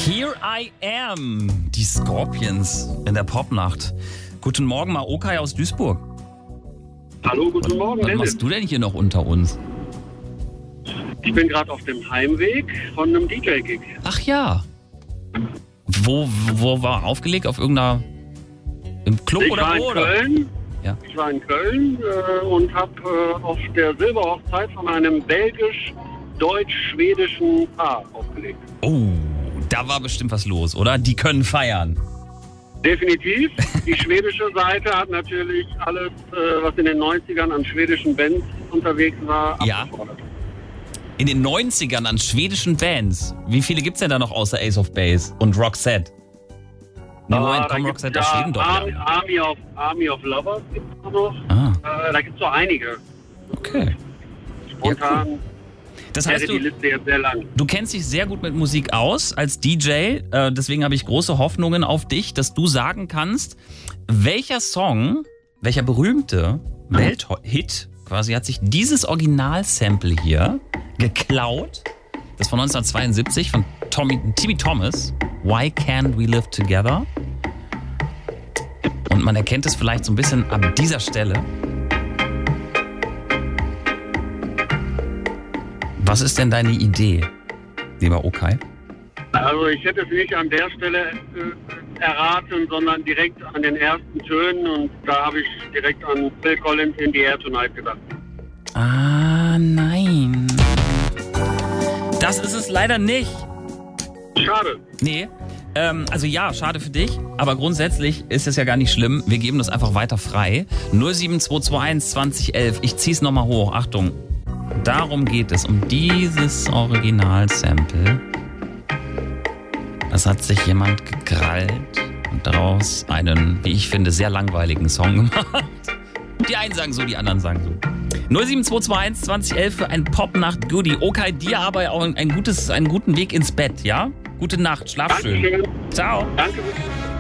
Here I Am, die Scorpions in der Popnacht. Guten Morgen, Maokai aus Duisburg. Hallo, guten Morgen, Was Dennis. machst du denn hier noch unter uns? Ich bin gerade auf dem Heimweg von einem DJ-Gig. Ach ja. Wo war aufgelegt? Auf irgendeiner... Im Club Ich oder war in wo? Oder? Köln. Ja. Ich war in Köln und habe auf der Silberhochzeit von einem belgisch-deutsch-schwedischen Paar aufgelegt. Oh, da war bestimmt was los, oder? Die können feiern. Definitiv. Die schwedische Seite hat natürlich alles, was in den 90ern an schwedischen Bands unterwegs war, Ja. abgefordert. In den 90ern an schwedischen Bands. Wie viele gibt's denn da noch außer Ace of Base und Roxette? Nee, Moment, Da komm, gibt's Roxette aus Schweden doch, ja. Army of Lovers gibt es noch. Ah, Da gibt es so einige. okay. Spontan Das wäre heißt, die Liste jetzt sehr lang. du kennst dich sehr gut mit Musik aus als DJ. Deswegen habe ich große Hoffnungen auf dich, dass du sagen kannst, welcher Song, welcher berühmte Welthit quasi hat sich dieses Originalsample hier geklaut. Das ist von 1972 von Timmy Thomas. Why Can't We Live Together? Und man erkennt es vielleicht so ein bisschen an dieser Stelle. Was ist denn deine Idee, lieber Okai? Also ich hätte es nicht an der Stelle erraten, sondern direkt an den ersten Tönen und da habe ich direkt an Phil Collins in the Air Tonight gedacht. Ah, nein. Das ist es leider nicht. Schade. Nee. Also ja, schade für dich, aber grundsätzlich ist es ja gar nicht schlimm. Wir geben das einfach weiter frei. 07221 2011. Ich zieh's nochmal hoch. Achtung. Darum geht es, um dieses Original-Sample. Das hat sich jemand gekrallt und daraus einen, wie ich finde, sehr langweiligen Song gemacht. Die einen sagen so, die anderen sagen so. 07221 2011 für ein Popnacht-Goodie. Okay, dir aber auch einen guten Weg ins Bett, ja? Gute Nacht, schlaf schön. Dankeschön. Ciao. Danke.